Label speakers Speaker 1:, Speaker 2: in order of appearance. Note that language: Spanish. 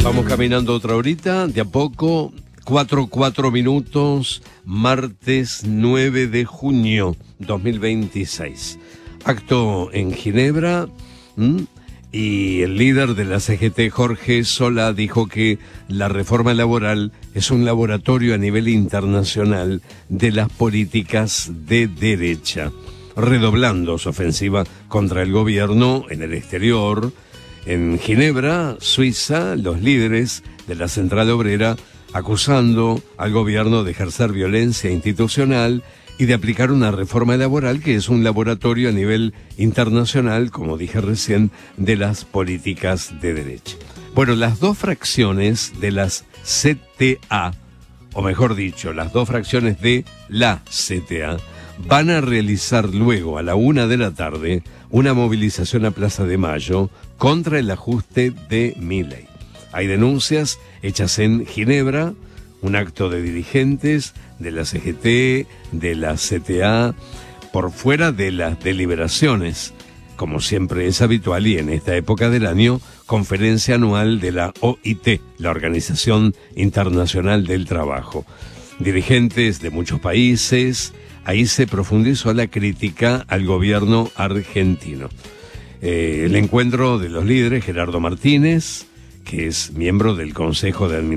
Speaker 1: Vamos caminando otra horita, de a poco, 4 minutos, martes 9 de junio 2026. Acto en Ginebra, y el líder de la CGT, Jorge Solá, dijo que la reforma laboral es un laboratorio a nivel internacional de las políticas de derecha, redoblando su ofensiva contra el gobierno en el exterior. En Ginebra, Suiza, los líderes de la Central Obrera acusando al gobierno de ejercer violencia institucional y de aplicar una reforma laboral que es un laboratorio a nivel internacional, como dije recién, de las políticas de derecha. Bueno, las dos fracciones de las CTA, o mejor dicho, las dos fracciones de la CTA, van a realizar luego a la 1:00 p.m. una movilización a Plaza de Mayo contra el ajuste de Milei. Hay denuncias hechas en Ginebra, un acto de dirigentes de la CGT, de la CTA, por fuera de las deliberaciones, como siempre es habitual y en esta época del año, conferencia anual de la OIT, la Organización Internacional del Trabajo. Dirigentes de muchos países, ahí se profundizó la crítica al gobierno argentino. El encuentro de los líderes, Gerardo Martínez, que es miembro del Consejo de Administración